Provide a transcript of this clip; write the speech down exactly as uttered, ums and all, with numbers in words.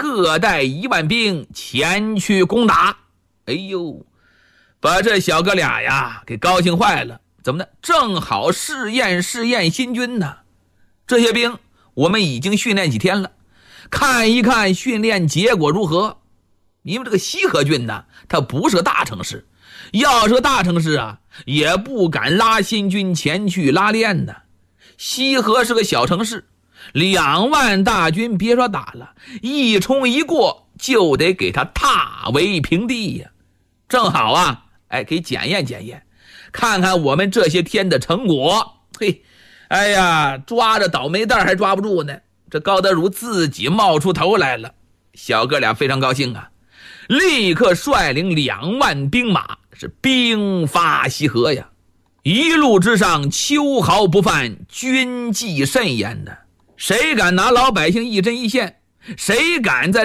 各带一万兵前去攻打。哎呦，把这小哥俩呀给高兴坏了。怎么呢？正好试验试验新军呢。这些兵我们已经训练几天了，看一看训练结果如何。因为这个西河郡呢，它不是个大城市，要是个大城市啊，也不敢拉新军前去拉练呢。西河是个小城市，两万大军别说打了，一冲一过就得给他踏为平地呀。正好啊，哎，给检验检验，看看我们这些天的成果。嘿，哎呀，抓着倒霉蛋还抓不住呢，这高德儒自己冒出头来了。小哥俩非常高兴啊，立刻率领两万兵马是兵发西河呀。一路之上秋毫不犯，军纪甚严的。谁敢拿老百姓一针一线，谁敢在